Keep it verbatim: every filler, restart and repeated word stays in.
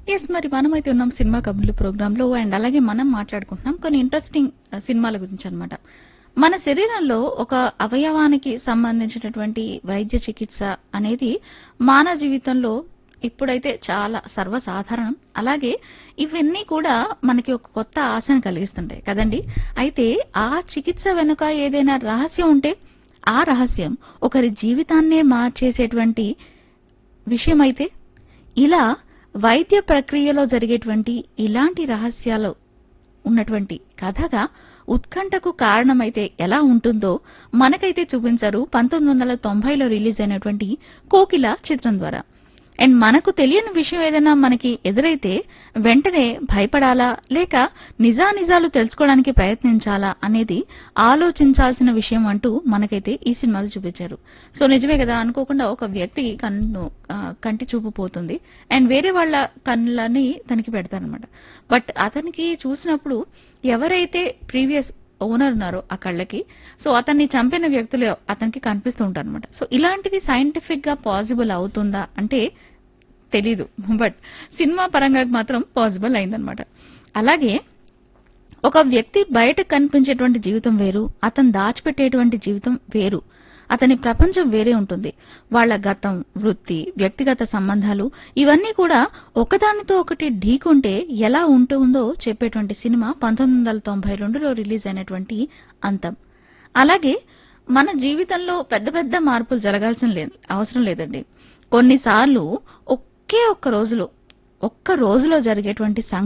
Yes. మరి మనమైతే ఉన్నాం సినిమా కబుర్లు ప్రోగ్రామ్‌లో అండ్ అలాగే మనం మాట్లాడుకుంటున్నాం కొన్ని ఇంట్రెస్టింగ్ ఆహ్, సినిమాల గురించనమాట. మన శరీరంలో ఒక అవయవానికి సంబంధించినటువంటి వైద్య చికిత్స అనేది మానవ జీవితంలో ఇప్పుడైతే చాలా సర్వసాధారణం. అలాగే ఇవన్నీ కూడా మనకి ఒక కొత్త ఆశను కలిగిస్తుంటాయి కదండీ! అయితే ఆ చికిత్స వెనుక ఏదైనా రహస్యం ఉంటే, ఆ రహస్యం ఒకరి జీవితాన్నే మార్చేసేటువంటి విషయమైతే, ఇలా వైద్య ప్రక్రియలో జరిగేటువంటి ఇలాంటి రహస్యాలు ఉన్నటువంటి కథగా ఉత్కంఠకు కారణమైతే ఎలా ఉంటుందో మనకైతే చూపించారు పంతొమ్మిది వందల తొంభైలో రిలీజ్ అయినటువంటి 'కోకిల' చిత్రం ద్వారా. అండ్ మనకు తెలియని విషయం ఏదైనా మనకి ఎదురైతే వెంటనే భయపడాలా లేక నిజానిజాలు తెలుసుకోవడానికి ప్రయత్నించాలా అనేది ఆలోచించాల్సిన విషయం అంటూ మనకైతే ఈ సినిమాలో చూపించారు. సో నిజమే కదా, అనుకోకుండా ఒక వ్యక్తి కన్ను ఆ, కంటి చూపు పోతుంది అండ్ వేరే వాళ్ళ కళ్ళని తనకి పెడతారనమాట. బట్ అతనికి చూసినప్పుడు ఎవరైతే ప్రీవియస్ ఓనర్ ఉన్నారో ఆ కళ్ళకి, సో అతన్ని చంపిన వ్యక్తులు అతనికి కనిపిస్తూ ఉంటారు అనమాట. సో ఇలాంటిది సైంటిఫిక్ గా పాసిబుల్ అవుతుందా అంటే తెలీదు, బట్ సినిమా పరంగా మాత్రం పాసిబుల్ అయిందనమాట. అలాగే ఒక వ్యక్తి బయట కనిపించేటువంటి జీవితం వేరు, అతను దాచిపెట్టేటువంటి జీవితం వేరు, అతని ప్రపంచం వేరే ఉంటుంది. వాళ్ళ గతం, వృత్తి, వ్యక్తిగత సంబంధాలు ఇవన్నీ కూడా ఒకదానితో ఒకటి ఢీకొంటే ఎలా ఉంటుందో చెప్పేటువంటి సినిమా పంతొమ్మిది వందల తొంభై రెండులో రిలీజ్ అయినటువంటి 'అంతం'. అలాగే మన జీవితంలో పెద్ద పెద్ద మార్పులు జరగాల్సిన లేదు అవసరం లేదండి. కొన్నిసార్లు ఒకే ఒక్క రోజులో ఒక్క రోజులో జరిగేటువంటి